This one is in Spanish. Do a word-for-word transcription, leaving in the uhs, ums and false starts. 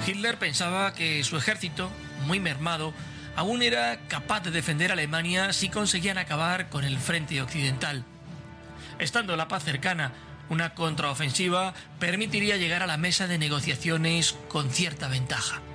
Hitler pensaba que su ejército, muy mermado, aún era capaz de defender a Alemania si conseguían acabar con el frente occidental. Estando la paz cercana, una contraofensiva permitiría llegar a la mesa de negociaciones con cierta ventaja.